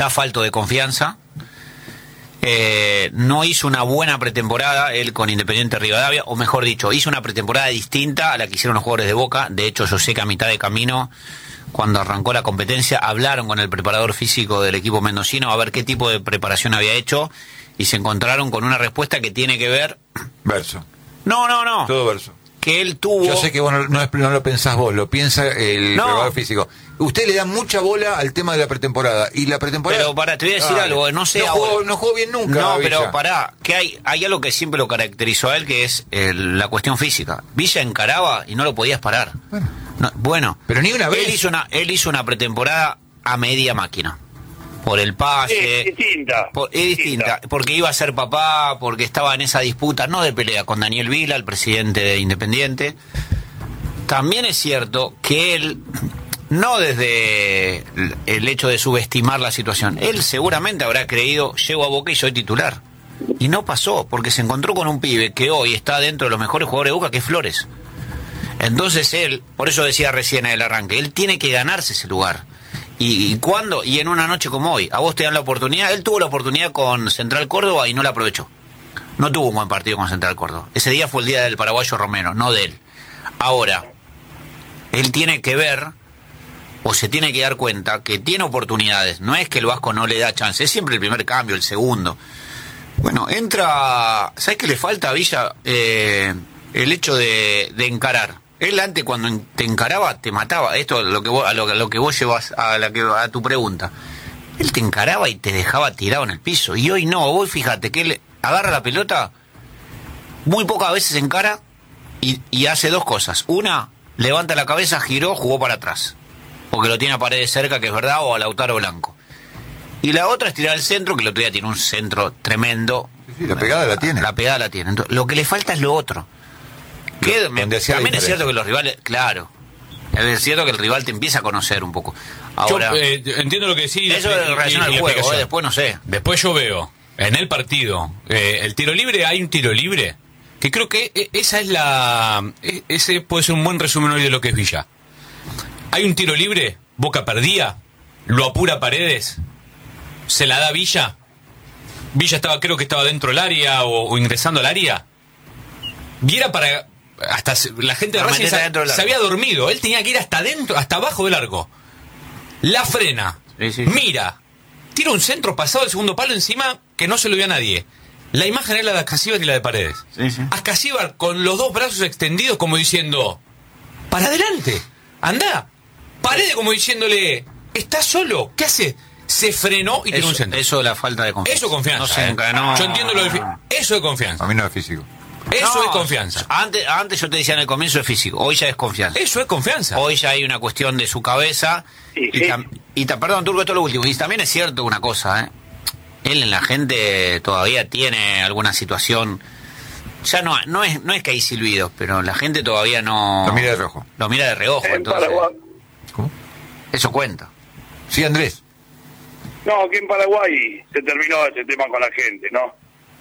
está falto de confianza. No hizo una buena pretemporada él con Independiente Rivadavia, o mejor dicho, hizo una pretemporada distinta a la que hicieron los jugadores de Boca. De hecho, yo sé que a mitad de camino, cuando arrancó la competencia, hablaron con el preparador físico del equipo mendocino a ver qué tipo de preparación había hecho, y se encontraron con una respuesta que tiene que ver... Verso. No. Todo verso. Que él tuvo... Yo sé que vos no lo pensás vos, lo piensa el preparador físico. Usted le da mucha bola al tema de la pretemporada. Y la pretemporada... Pero pará, te voy a decir algo, no sé no jugó bien nunca. No, Villa. pero pará, que hay algo que siempre lo caracterizó a él, que es la cuestión física. Villa encaraba y no lo podías parar. Bueno, pero ni una vez. Él hizo una pretemporada a media máquina. Por el pase. Es distinta. Es distinta. Porque iba a ser papá, porque estaba en esa disputa, no de pelea, con Daniel Vila, el presidente de Independiente. También es cierto que él, no desde el hecho de subestimar la situación, él seguramente habrá creído, llego a Boca y soy titular. Y no pasó, porque se encontró con un pibe que hoy está dentro de los mejores jugadores de Boca, que es Flores. Entonces él, por eso decía recién en el arranque, él tiene que ganarse ese lugar. ¿Y cuándo? Y en una noche como hoy. A vos te dan la oportunidad. Él tuvo la oportunidad con Central Córdoba y no la aprovechó. No tuvo un buen partido con Central Córdoba. Ese día fue el día del paraguayo Romero, no de él. Ahora, él tiene que ver, o se tiene que dar cuenta, que tiene oportunidades. No es que el Vasco no le da chance. Es siempre el primer cambio, el segundo. Bueno, entra... ¿Sabes qué le falta a Villa? El hecho de encarar. Él antes, cuando te encaraba, te mataba. Esto es lo que vos llevas a tu pregunta. Él te encaraba y te dejaba tirado en el piso. Y hoy no. Vos fíjate que él agarra la pelota, muy pocas veces encara y hace dos cosas. Una, levanta la cabeza, giró, jugó para atrás. Porque lo tiene a Paredes cerca, que es verdad, o a Lautaro Blanco. Y la otra es tirar al centro, que el otro día tiene un centro tremendo. Sí, la pegada la tiene. La pegada la tiene. Entonces, lo que le falta es lo otro. También es cierto que los rivales, claro, es cierto que el rival te empieza a conocer un poco. Ahora, yo entiendo lo que decís. Eso es relación al juego, después no sé. Después yo veo en el partido el tiro libre, hay un tiro libre que creo que esa es ese puede ser un buen resumen hoy de lo que es Villa. Hay un tiro libre, Boca perdía, lo apura Paredes, se la da Villa creo que estaba dentro del área o ingresando al área, y era para... Hasta la gente de Racing se había dormido. Él tenía que ir hasta dentro, hasta abajo del arco. La frena, mira, tira un centro pasado del segundo palo encima que no se lo vio a nadie. La imagen es la de Ascasíbar y la de Paredes. Ascasíbar con los dos brazos extendidos como diciendo, para adelante, anda. Paredes como diciéndole, ¿estás solo? ¿Qué hace? Se frenó y tiró un centro. Eso es la falta de confianza. Eso es confianza. No se encanó. Yo entiendo lo de eso es confianza. A mí no es físico. Eso es confianza. Antes yo te decía en el comienzo es físico, hoy ya es confianza. Eso es confianza. Hoy ya hay una cuestión de su cabeza. Perdón, Turco, esto es lo último. Y también es cierto una cosa, él en la gente todavía tiene alguna situación. Ya no es que hay silbidos, pero la gente todavía no... Lo mira de reojo. Lo mira de reojo, entonces... ¿Cómo? Eso cuenta. Sí, Andrés. No, que en Paraguay se terminó ese tema con la gente, ¿no?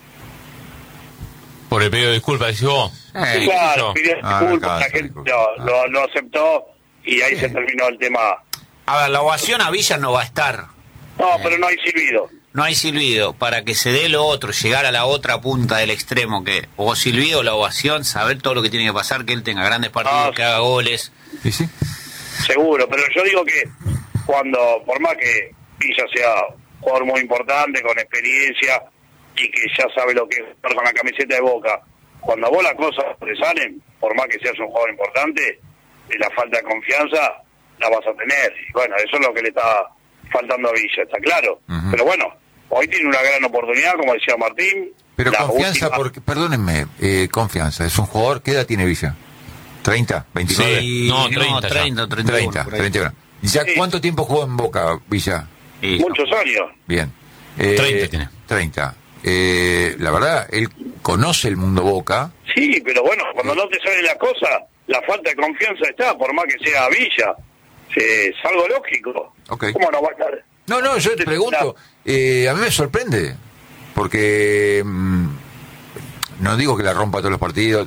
Por el pedido de disculpas, decís vos. Claro, pidió disculpas, la gente lo aceptó y ahí se terminó el tema. A ver, la ovación a Villa no va a estar. No, pero no hay silbido. No hay silbido. Para que se dé lo otro, llegar a la otra punta del extremo, que o silbido o la ovación, saber todo lo que tiene que pasar, que él tenga grandes partidos, que haga goles. ¿Y sí? Seguro, pero yo digo que cuando, por más que Villa sea un jugador muy importante, con experiencia, y que ya sabe lo que es estar con la camiseta de Boca, cuando a vos las cosas te salen, por más que seas un jugador importante, la falta de confianza la vas a tener. Y bueno, eso es lo que le está faltando a Villa, está claro. Pero bueno, hoy tiene una gran oportunidad, como decía Martín. Pero confianza, porque, perdónenme, confianza, es un jugador, ¿qué edad tiene Villa? ¿30? ¿29? Sí, no, 30. ¿Ya cuánto tiempo jugó en Boca, Villa? Muchos años. Bien. 30 tiene. 30. La verdad, él conoce el mundo Boca. Sí, pero bueno, cuando no te salen las cosas, la falta de confianza está, por más que sea Villa. Es algo lógico. Okay. ¿Cómo no va a estar? No, yo te pregunto, a mí me sorprende, porque no digo que la rompa todos los partidos,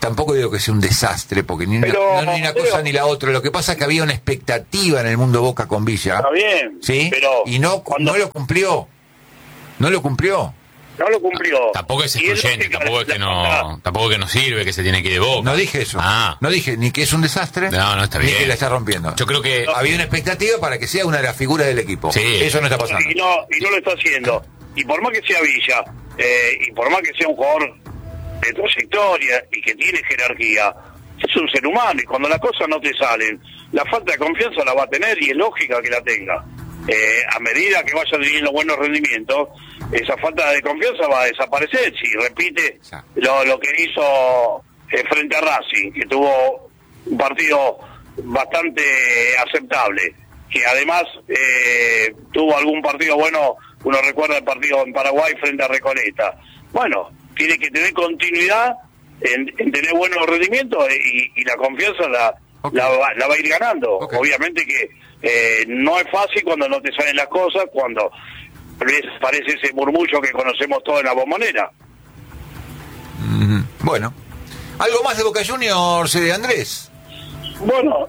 tampoco digo que sea un desastre, porque ni una cosa ni la otra. Lo que pasa es que había una expectativa en el mundo Boca con Villa. Está bien, ¿sí? pero y no lo cumplió. No lo cumplió. No lo cumplió. Tampoco es excluyente, tampoco es que no sirve, que se tiene que ir de Boca. No dije eso. No dije ni que es un desastre, no está bien, ni que la está rompiendo. Yo creo que había una expectativa para que sea una de las figuras del equipo. Sí. Eso no está pasando. Y no lo está haciendo. Y por más que sea Villa, y por más que sea un jugador de trayectoria y que tiene jerarquía, es un ser humano, y cuando las cosas no te salen, la falta de confianza la va a tener, y es lógica que la tenga. A medida que vaya teniendo buenos rendimientos, esa falta de confianza va a desaparecer si repite lo que hizo frente a Racing, que tuvo un partido bastante aceptable, que además tuvo algún partido bueno. Uno recuerda el partido en Paraguay frente a Recoleta. Bueno, tiene que tener continuidad en tener buenos rendimientos, y la confianza la va a ir ganando. Obviamente que no es fácil cuando no te salen las cosas, cuando parece ese murmullo que conocemos todos en la Bombonera. Bueno, ¿algo más de Boca Juniors, Andrés? Bueno,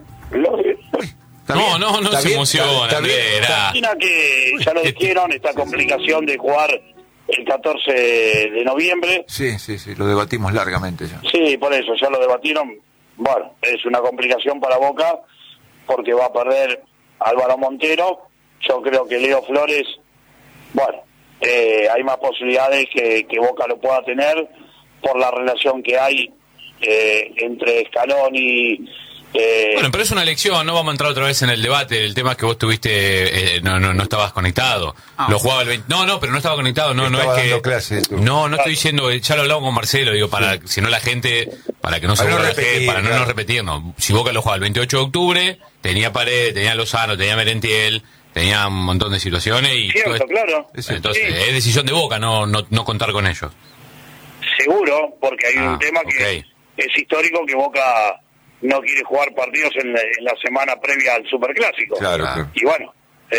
no se emociona, Andrés. Imagina que ya lo dijeron, esta complicación de jugar el 14 de noviembre. Sí, lo debatimos largamente ya. Sí, por eso, ya lo debatieron. Bueno, es una complicación para Boca, porque va a perder Álvaro Montero. Yo creo que Leo Flores, bueno, hay más posibilidades que Boca lo pueda tener por la relación que hay entre Scaloni. Bueno, pero es una elección, no vamos a entrar otra vez en el debate. El tema es que vos tuviste, no estabas conectado. Lo jugaba el 20. No, pero no estaba conectado. No es que. Clases, no estoy diciendo, ya lo hablamos con Marcelo, digo, si no la gente, para que no se aburra la gente, para no repetirnos. Si Boca lo jugaba el 28 de octubre, tenía Paredes, tenía Lozano, tenía Merentiel, tenía un montón de situaciones y. Cierto, claro. Entonces, es decisión de Boca no contar con ellos. Seguro, porque hay un tema que es histórico, que Boca no quiere jugar partidos en la semana previa al Superclásico. Claro. Y bueno,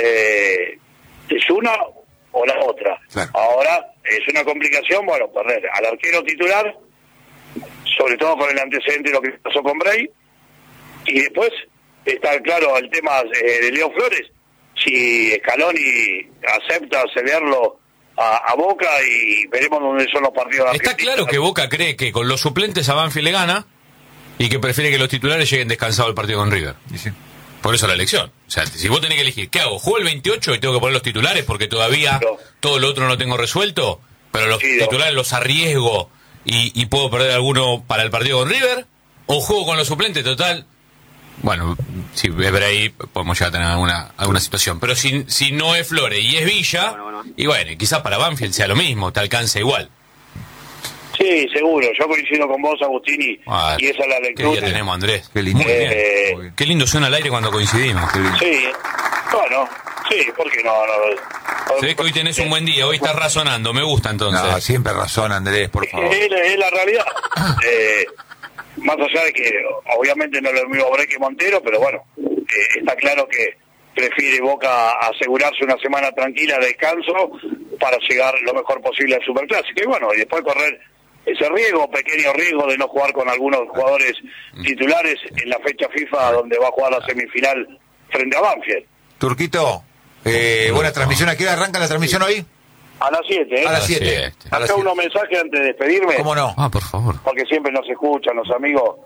es una o la otra. Claro. Ahora es una complicación, bueno, perder al arquero titular, sobre todo con el antecedente de lo que pasó con Bray, y después está claro el tema de Leo Flores, si Scaloni acepta cederlo a Boca, y veremos dónde son los partidos de Está claro que Boca cree que con los suplentes a Banfield le gana, y que prefiere que los titulares lleguen descansados al partido con River. Sí. Por eso la elección. O sea, si vos tenés que elegir, ¿qué hago? ¿Juego el 28 y tengo que poner los titulares porque todavía todo lo otro no lo tengo resuelto? Pero los titulares los arriesgo y puedo perder alguno para el partido con River. ¿O juego con los suplentes? Total. Bueno, si es por ahí podemos llegar a tener alguna situación. Pero si no es Flores y es Villa, y bueno, quizás para Banfield sea lo mismo, te alcanza igual. Sí, seguro. Yo coincido con vos, Agustín, y esa es la lectura. ¿Qué día tenemos, Andrés? Qué lindo. Qué lindo suena al aire cuando coincidimos. Sí, bueno, sí, ¿por qué no? Se ve que hoy tenés un buen día, hoy estás razonando, me gusta entonces. No, siempre razona, Andrés, por favor. Es la realidad. Más allá de que obviamente no es lo mismo Bray que Montero, pero bueno, está claro que prefiere Boca asegurarse una semana tranquila de descanso para llegar lo mejor posible al Superclásico. Y bueno, y después correr ese riesgo, pequeño riesgo de no jugar con algunos jugadores titulares en la fecha FIFA donde va a jugar la semifinal frente a Banfield. Turquito, buena transmisión. ¿A qué hora arranca la transmisión hoy? A las 7, A las 7. Acá unos mensajes antes de despedirme. ¿Cómo no? Por favor. Porque siempre nos escuchan los amigos.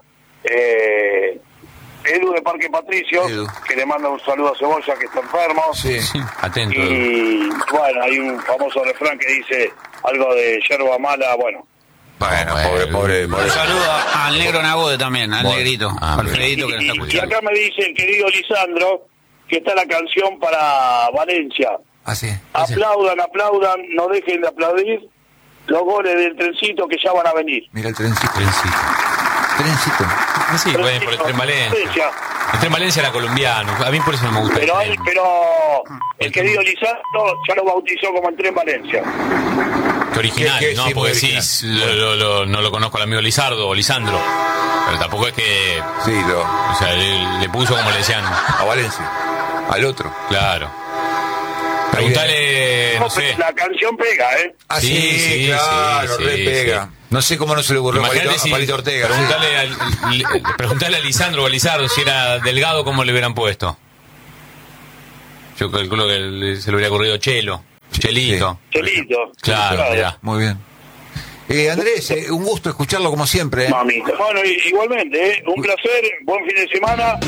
Edu de Parque Patricio, que le manda un saludo a Cebolla, que está enfermo. Sí, atento. Y bueno, hay un famoso refrán que dice algo de yerba mala, bueno. Bueno, pobre. Un saludo al negro Nabode también, al negrito, Alfredito, que lo está escuchando. Y acá me dice el querido Lisandro que está la canción para Valencia. Así. Aplaudan, no dejen de aplaudir los goles del trencito que ya van a venir. Mira el trencito. Sí, bueno, por el Tren Valencia. El Tren Valencia era colombiano, a mí por eso no me gusta. Pero el querido Lisandro ya lo bautizó como el Tren Valencia. Qué original, ¿no? Sí, porque sí, no lo conozco al amigo Lizardo o Lisandro, pero tampoco es que... Sí, o sea, le puso como le decían... A Valencia, al otro. Claro. Preguntale, no sé. La canción pega, ¿eh? Sí, claro, re pega. No sé cómo no se le ocurrió a Palito Ortega. Preguntale a Lisandro o a Lizardo si era Delgado, cómo le hubieran puesto. Yo calculo que se le hubiera ocurrido Chelito. Chelito. Claro, mirá. Muy bien. Andrés, un gusto escucharlo como siempre. Mamita. Bueno, igualmente, un placer, buen fin de semana.